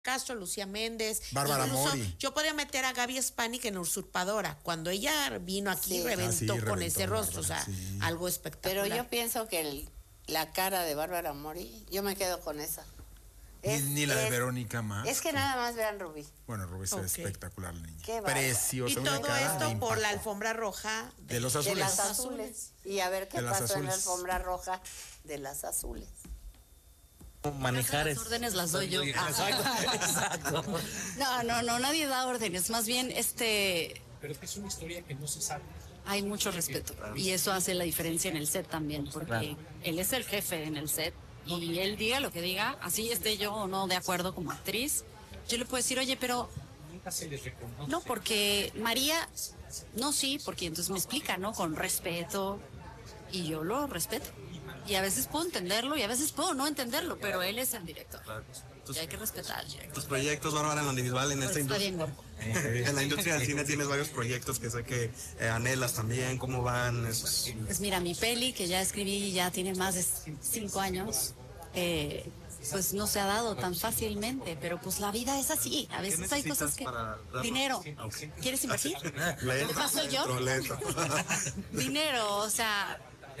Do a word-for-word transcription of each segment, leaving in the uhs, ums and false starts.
Castro, Lucía Méndez, Bárbara incluso Mori. yo podría meter a Gaby Spanik en Usurpadora. Cuando ella vino aquí, Sí. reventó Ah, sí, con reventó, ese rostro, Bárbara, o sea, sí. algo espectacular. Pero yo pienso que el- la cara de Bárbara Mori, yo me quedo con esa. Ni, Es- ni la de es- Verónica más. Es que nada más vean Rubí. Bueno, Rubí es Ok. espectacular, la niña. Qué bárbara. Preciosa. Y una todo cara esto de por la impacto. alfombra roja De los De azules. las azules. Y a ver qué De las pasó en la azules. alfombra roja de las azules. Manejar Las es... órdenes las doy yo. Exacto, exacto. No, no, no, nadie da órdenes. Más bien, este, Pero es que es una historia que no se sabe. hay mucho respeto. Y eso hace la diferencia en el set también, porque Claro. él es el jefe en el set. Y él diga lo que diga, así esté yo o no de acuerdo como actriz, yo le puedo decir, oye, pero Nunca se les reconoce. no, porque María, no, sí, porque entonces me explica, ¿no? Con respeto, y yo lo respeto. Y a veces puedo entenderlo y a veces puedo no entenderlo, pero él es el director. Y hay que respetar al director. Tus proyectos, Bárbara, en lo individual, en esta Está industria. bien guapo. En la industria del cine tienes varios proyectos que sé que eh, anhelas también. ¿Cómo van esos? Pues mira, mi peli, que ya escribí, ya tiene más de cinco años, eh, pues no se ha dado tan fácilmente, pero pues la vida es así. A veces hay cosas que... para darlo? Dinero. ¿Quieres invertir? Lento, ¿Paso yo? lento, lento. Dinero, o sea,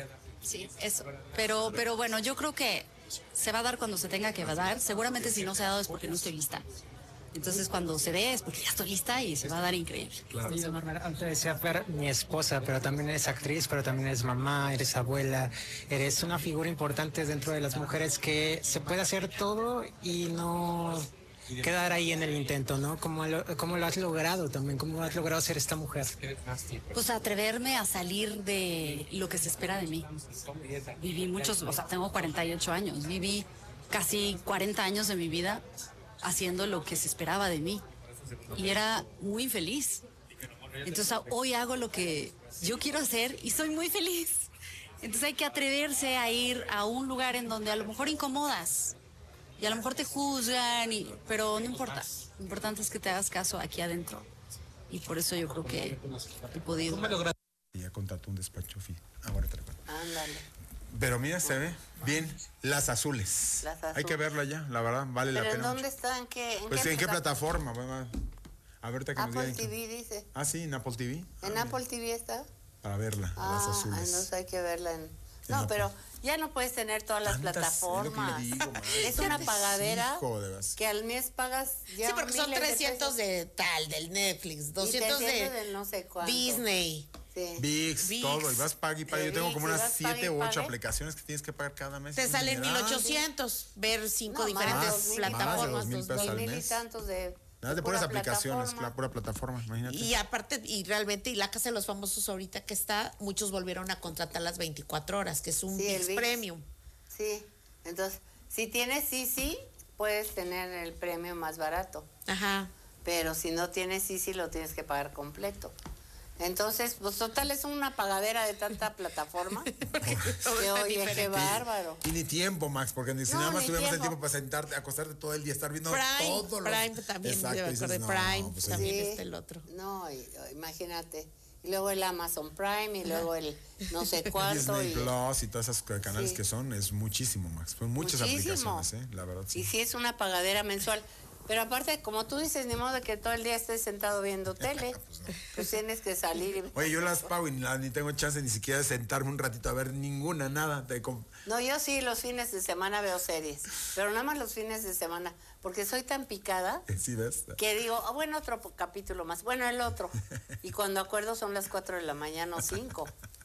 sí, eso. Pero, pero bueno, yo creo que se va a dar cuando se tenga que dar. Seguramente si no se ha dado es porque no estoy lista. Entonces cuando se dé es porque ya estoy lista y se va a dar increíble. Oye, Bárbara, antes decía Fer, mi esposa, pero también eres actriz, pero también eres mamá, eres abuela, eres una figura importante dentro de las mujeres que se puede hacer todo y no quedar ahí en el intento, ¿no? ¿Cómo lo, cómo lo has logrado también? ¿Cómo has logrado ser esta mujer? Pues atreverme a salir de lo que se espera de mí. Viví muchos, o sea, tengo cuarenta y ocho años, viví casi cuarenta años de mi vida haciendo lo que se esperaba de mí y era muy feliz. Entonces hoy hago lo que yo quiero hacer y soy muy feliz. Entonces hay que atreverse a ir a un lugar en donde a lo mejor incomodas y a lo mejor te juzgan, y, pero no importa. Lo importante es que te hagas caso aquí adentro. Y por eso yo creo que he podido. Y ya contrató un despacho fi- ahora te recuerdo. Ándale. Pero mira, se ve bien. Las azules. Las azules. Hay que verla ya, la verdad, vale la ¿Pero en pena. dónde mucho. está? ¿En qué, en Pues qué en qué plata- plataforma. Bueno, a ver, ahorita que nos Apple digan. T que- V dice. Ah, sí, en Apple T V. ¿En Apple T V está? Para verla, Ah, las azules. entonces hay que verla en... No, Apple. pero ya no puedes tener todas las Tantas, plataformas. es lo que le digo, madre. Es una pagadera Hijo de vas. que al mes pagas ya Sí, porque son miles de trescientos pesos. de tal, del Netflix, Y doscientos trescientos de del no sé cuánto. Disney. Sí. VIX, VIX. todo, y vas pague y pague. De Yo tengo VIX, como y unas vas pague y siete u ocho pague. aplicaciones que tienes que pagar cada mes. Te Es un salen mil dineral. ochocientos ver cinco No, más, diferentes dos mil, plataformas. más de dos mil dos pesos mil. al Mil y mes. tantos de... Nada de pura puras aplicaciones, plataforma. la pura plataforma, imagínate. Y aparte, y realmente, y la Casa de los Famosos ahorita que está, muchos volvieron a contratar las veinticuatro horas, que es un Sí, el VIX VIX. Premium. Sí, entonces, si tienes sí, sí, puedes tener el premio más barato. Ajá. Pero si no tienes sí, sí, lo tienes que pagar completo. Entonces, pues total es una pagadera de tanta plataforma. Todo Que está oye, qué diferente. bárbaro. Y ni tiempo, Max, porque ni si No, nada más ni tuviéramos el tiempo. tiempo para sentarte, acostarte todo el día, estar viendo Prime, todo lo Prime también, Exacto, debe dices, acordar, no, Prime pues, también Sí. está el otro. No, y- imagínate. Y luego el Amazon Prime y luego el no sé cuánto. Disney y, Plus y todos esos canales Sí. que son, es muchísimo, Max. Son muchas Muchísimo. aplicaciones, ¿eh? La verdad, sí. y sí es una pagadera mensual. Pero aparte, como tú dices, ni modo de que todo el día estés sentado viendo tele. Pues tienes que salir. y- Oye, yo las pago y ni, la- ni tengo chance ni siquiera de sentarme un ratito a ver ninguna, nada. Te com- No, yo sí los fines de semana veo series, pero nada más los fines de semana, porque soy tan picada ¿Sí ves? que digo, ah, bueno, otro po- capítulo más, bueno, el otro. Y cuando acuerdo son las cuatro de la mañana o cinco.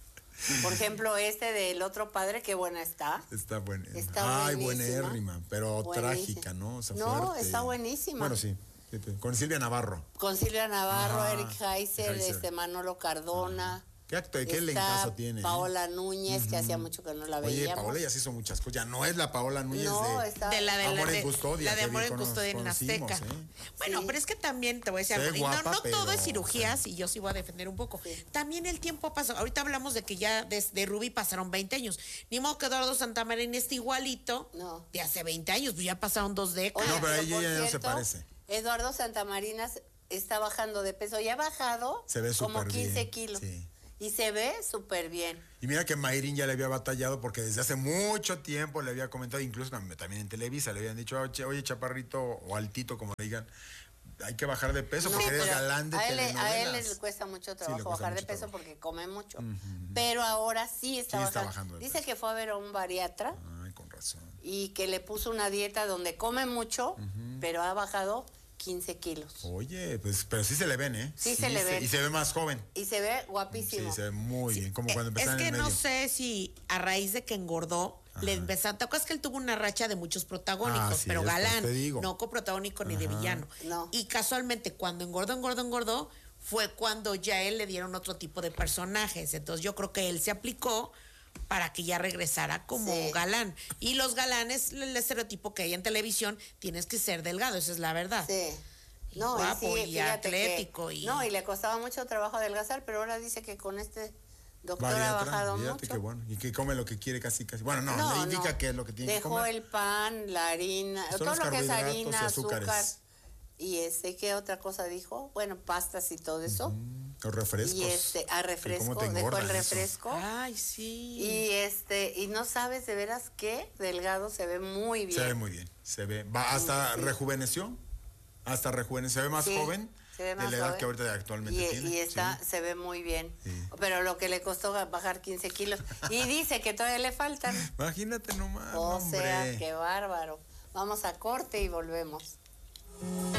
Por ejemplo, este del otro padre, qué buena está. Está buena. Está Ay, buenísima. buenérrima, pero Buenísima. trágica, ¿no? O sea, No, fuerte. está buenísima. Bueno, sí. sí, sí. Con Silvia Navarro. Con Silvia Navarro, Ajá, Eric Heiser, Heiser. este Manolo Cardona. ¿Qué acto, qué Está elencazo tiene? ¿eh? Paola Núñez, que hacía mucho que no la Oye, veíamos. Paola ya se hizo muchas cosas. Ya no es la Paola Núñez No, de... está... De la de, Amor la en de, Custodia, la de que Amor bien en cono- Custodia en conocimos, Azteca. ¿eh? Bueno, Sí. pero es que también te voy a decir Sé algo, y no, guapa, no todo pero, es cirugías, sí. y yo sí voy a defender un poco. Sí. También el tiempo pasó. Ahorita hablamos de que ya desde Ruby pasaron veinte años. Ni modo que Eduardo Santamarina esté igualito No. de hace veinte años, pues ya pasaron dos décadas. Oye, No, pero ahí por ella ya no se cierto, parece. Eduardo Santamarinas está bajando de peso, ya ha bajado Se ve como súper quince bien, kilos. sí. Y se ve súper bien. Y mira que Mayrin ya le había batallado porque desde hace mucho tiempo le había comentado, incluso también en Televisa, le habían dicho, oye, oye chaparrito o altito, como le digan, hay que bajar de peso porque eres pero galán de a él, telenovelas. a él le cuesta mucho Sí, trabajo le cuesta bajar de mucho peso trabajo. porque come mucho. Pero ahora sí está, Sí está bajando. bajando de Dice peso. que fue a ver a un bariatra Ay, con razón. y que le puso una dieta donde come mucho, pero ha bajado quince kilos. Oye, pues, pero sí se le ven, ¿eh? Sí se le ven. Y se ve más joven. Y se ve Sí, guapísimo. se ve muy bien, como cuando Eh, empezaba es en que el medio. no sé si a raíz de que engordó, le empezaron. ¿Te acuerdas que él tuvo una racha de muchos protagónicos? Ah, sí, pero es lo que galán, te digo. no coprotagónico ni de villano. No. Y casualmente, cuando engordó, engordó, engordó, fue cuando ya a él le dieron otro tipo de personajes. Entonces yo creo que él se aplicó para que ya regresara como Sí. galán. Y los galanes, el estereotipo que hay en televisión, tienes que ser delgado, esa es la verdad. Sí. Y No, guapo, y, y sí, fíjate que- atlético, y- No, y le costaba mucho trabajo adelgazar, pero ahora dice que con este doctor Bariatra, ha bajado fíjate mucho. qué bueno. Y que come lo que quiere casi, casi. Bueno, no, No, le indica no. qué es lo que tiene Dejó que comer. el pan, la harina, Son todo los lo que es carbohidratos y harina, azúcar. azúcares. Y este, ¿qué otra cosa dijo? Bueno, pastas y todo eso. Los refrescos. Y este, a Que refresco, cómo te dejó engorda el eso. refresco. Ay, sí. Y este, y no sabes de veras qué delgado se ve muy bien. Se ve muy bien. Se ve. Va, hasta Sí. rejuveneció. Hasta rejuveneció. Se ve más Sí, joven se ve de más la edad joven. que ahorita actualmente y, tiene. y está, Sí. se ve muy bien. Sí. Pero lo que le costó bajar quince kilos. Y dice que todavía le faltan. Imagínate nomás. O hombre. sea, qué bárbaro. Vamos a corte y volvemos.